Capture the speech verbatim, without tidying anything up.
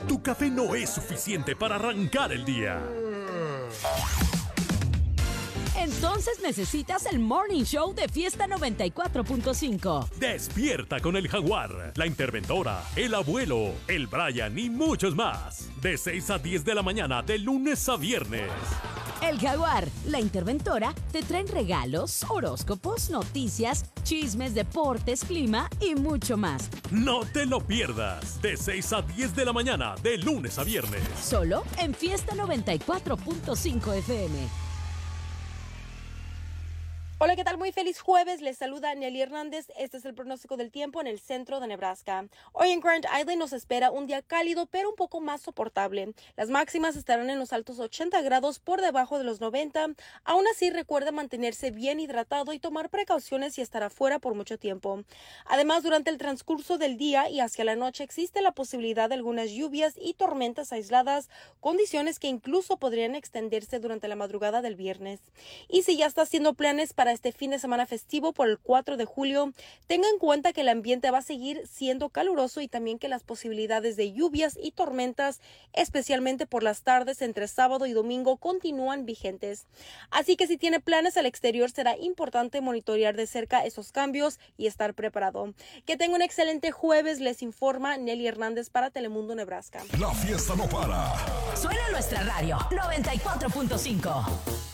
tu café no es suficiente para arrancar el día. Entonces necesitas el Morning Show de Fiesta noventa y cuatro punto cinco. Despierta con el Jaguar, la Interventora, el Abuelo, el Brian y muchos más. De seis a diez de la mañana, de lunes a viernes. El Jaguar, la Interventora, te traen regalos, horóscopos, noticias, chismes, deportes, clima y mucho más. No te lo pierdas. De seis a diez de la mañana, de lunes a viernes. Solo en Fiesta noventa y cuatro punto cinco F M. Hola, ¿qué tal? Muy feliz jueves. Les saluda Nelly Hernández. Este es el pronóstico del tiempo en el centro de Nebraska. Hoy en Grand Island nos espera un día cálido, pero un poco más soportable. Las máximas estarán en los altos ochenta grados por debajo de los noventa. Aún así, recuerda mantenerse bien hidratado y tomar precauciones y estar afuera por mucho tiempo. Además, durante el transcurso del día y hacia la noche existe la posibilidad de algunas lluvias y tormentas aisladas, condiciones que incluso podrían extenderse durante la madrugada del viernes. Y si ya está haciendo planes para este fin de semana festivo por el cuatro de julio, tenga en cuenta que el ambiente va a seguir siendo caluroso y también que las posibilidades de lluvias y tormentas, especialmente por las tardes entre sábado y domingo, continúan vigentes. Así que si tiene planes al exterior, será importante monitorear de cerca esos cambios y estar preparado. Que tenga un excelente jueves, les informa Nelly Hernández para Telemundo Nebraska. La fiesta no para. Suena nuestra radio noventa y cuatro punto cinco.